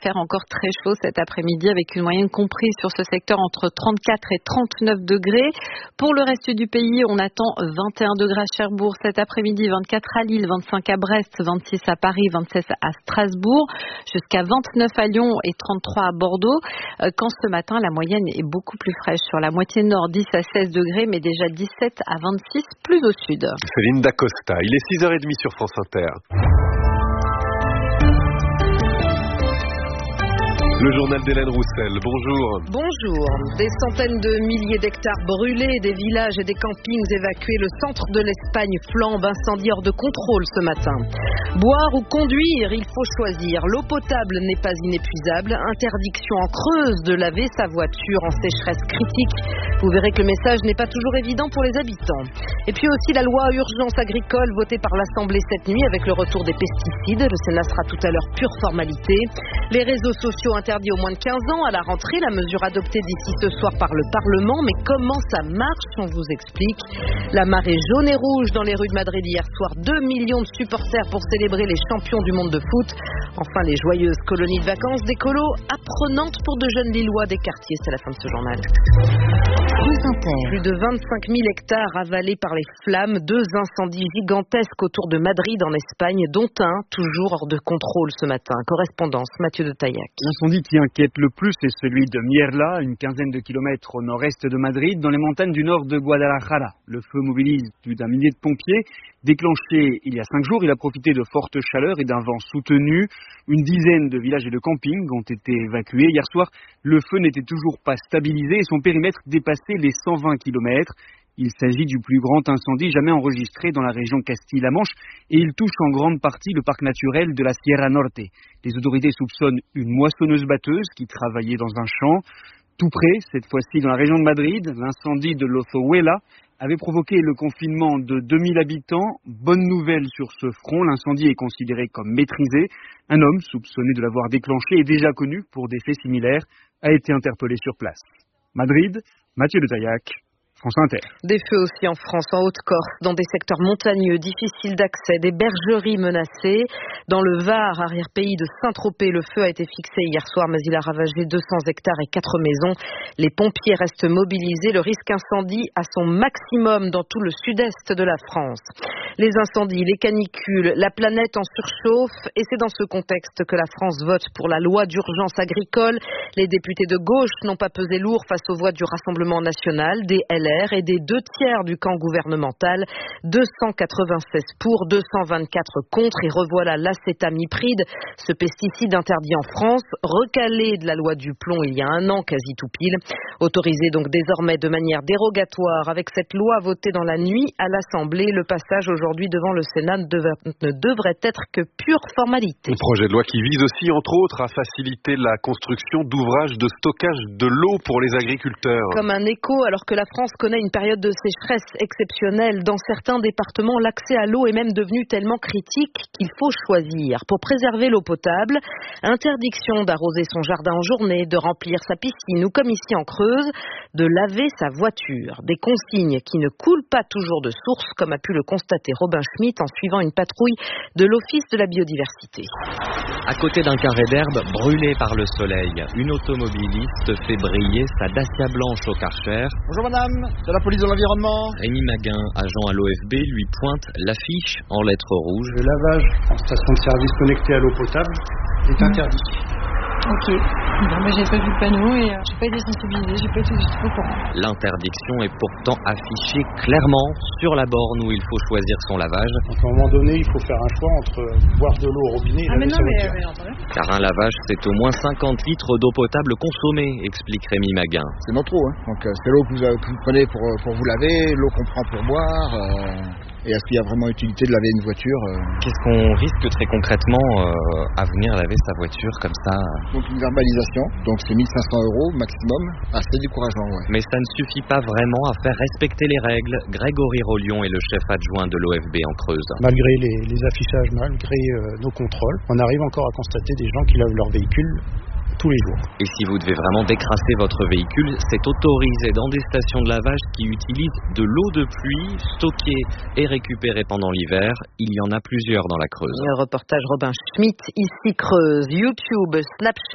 faire encore très chaud cet après-midi avec une moyenne comprise sur ce secteur entre 34 et 39 degrés. Pour le reste du pays, on attend 21 degrés à Cherbourg cet après-midi, 24 à Lille, 25 à Brest, 26 à Paris, 27 à Strasbourg, jusqu'à 29 à Lyon et 33 à Bordeaux. Quand ce matin, la moyenne est beaucoup plus fraîche sur la moitié nord, 10 à 16 degrés, mais déjà 17 à 26 plus au sud. Céline Dacosta, il est 6h30 sur France Inter. Le journal d'Hélène Roussel, bonjour. Bonjour. Des centaines de milliers d'hectares brûlés, des villages et des campings évacués. Le centre de l'Espagne flambe, incendie hors de contrôle ce matin. Boire ou conduire, il faut choisir. L'eau potable n'est pas inépuisable. Interdiction en Creuse de laver sa voiture en sécheresse critique. Vous verrez que le message n'est pas toujours évident pour les habitants. Et puis aussi la loi urgence agricole votée par l'Assemblée cette nuit avec le retour des pesticides. Le Sénat sera tout à l'heure pure formalité. Les réseaux sociaux interdit aux moins de 15 ans à la rentrée, la mesure adoptée d'ici ce soir par le Parlement. Mais comment ça marche? On vous explique. La marée jaune et rouge dans les rues de Madrid hier soir. 2 millions de supporters pour célébrer les champions du monde de foot. Enfin, les joyeuses colonies de vacances d'écolos apprenantes pour de jeunes Lillois des quartiers. C'est la fin de ce journal. Plus de 25 000 hectares avalés par les flammes. 2 incendies gigantesques autour de Madrid en Espagne, dont un toujours hors de contrôle ce matin. Correspondance, Mathieu de Taillac. L'incendie qui inquiète le plus est celui de Mierla, une quinzaine de kilomètres au nord-est de Madrid, dans les montagnes du nord de Guadalajara. Le feu mobilise plus d'1 millier de pompiers. Déclenché il y a 5 jours, il a profité de fortes chaleurs et d'un vent soutenu. Une dizaine de villages et de campings ont été évacués. Hier soir, le feu n'était toujours pas stabilisé et son périmètre dépassait les 120 kilomètres. Il s'agit du plus grand incendie jamais enregistré dans la région Castille-La Manche et il touche en grande partie le parc naturel de la Sierra Norte. Les autorités soupçonnent une moissonneuse-batteuse qui travaillait dans un champ. Tout près, cette fois-ci dans la région de Madrid, l'incendie de Lozohuela avait provoqué le confinement de 2000 habitants. Bonne nouvelle sur ce front, l'incendie est considéré comme maîtrisé. Un homme soupçonné de l'avoir déclenché et déjà connu pour des faits similaires a été interpellé sur place. Madrid, Mathieu de Taillac, France Inter. Des feux aussi en France, en Haute-Corse, dans des secteurs montagneux, difficiles d'accès, des bergeries menacées. Dans le Var, arrière-pays de Saint-Tropez, le feu a été fixé hier soir, mais il a ravagé 200 hectares et 4 maisons. Les pompiers restent mobilisés. Le risque incendie à son maximum dans tout le sud-est de la France. Les incendies, les canicules, la planète en surchauffe. Et c'est dans ce contexte que la France vote pour la loi d'urgence agricole. Les députés de gauche n'ont pas pesé lourd face aux voix du Rassemblement national, des LR et des 2/3 du camp gouvernemental. 296 pour, 224 contre. Et revoilà l'acétamipride, ce pesticide interdit en France, recalé de la loi du plomb il y a 1 an, quasi tout pile. Autorisé donc désormais de manière dérogatoire avec cette loi votée dans la nuit à l'Assemblée. Le passage aujourd'hui devant le Sénat ne devrait être que pure formalité. Un projet de loi qui vise aussi, entre autres, à faciliter la construction d'ouvrages de stockage de l'eau pour les agriculteurs. Comme un écho, alors que la France connaît une période de sécheresse exceptionnelle. Dans certains départements, l'accès à l'eau est même devenu tellement critique qu'il faut choisir. Pour préserver l'eau potable, interdiction d'arroser son jardin en journée, de remplir sa piscine ou comme ici en Creuse, de laver sa voiture. Des consignes qui ne coulent pas toujours de source, comme a pu le constater Robin Schmitt en suivant une patrouille de l'Office de la biodiversité. À côté d'un carré d'herbe brûlé par le soleil, une automobiliste fait briller sa Dacia blanche au Karcher. Bonjour madame, de la police de l'environnement. Rémi Maguin, agent à l'OFB, lui pointe l'affiche en lettres rouges. Le lavage en station de service connectée à l'eau potable est interdit. Ok, non, mais j'ai pas vu le panneau et j'ai pas été sensibilisée, j'ai pas été du tout au courant. L'interdiction est pourtant affichée clairement sur la borne où il faut choisir son lavage. Donc à un moment donné, il faut faire un choix entre boire de l'eau au robinet et laver sa voiture. Car un lavage, c'est au moins 50 litres d'eau potable consommée, explique Rémi Maguin. C'est non trop, hein. Donc c'est l'eau que vous prenez pour vous laver, l'eau qu'on prend pour boire. Et est-ce qu'il y a vraiment utilité de laver une voiture Qu'est-ce qu'on risque très concrètement à venir laver sa voiture comme ça Donc une verbalisation, donc c'est 1 500 € maximum. Ah, c'est décourageant, ouais. Mais ça ne suffit pas vraiment à faire respecter les règles. Grégory Rollion est le chef adjoint de l'OFB en Creuse. Malgré les affichages, malgré nos contrôles, on arrive encore à constater des gens qui lavent leur véhicule tous les jours. Et si vous devez vraiment décrasser votre véhicule, c'est autorisé dans des stations de lavage qui utilisent de l'eau de pluie stockée et récupérée pendant l'hiver. Il y en a plusieurs dans la Creuse. Le reportage Robin Schmitt, ici Creuse, YouTube, Snapchat.